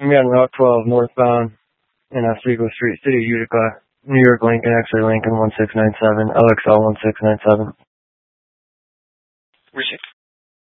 I'm on Route 12 northbound in Oswego Street, City of Utica, New York, Lincoln, X-ray Lincoln 1697, LXL 1697. Received.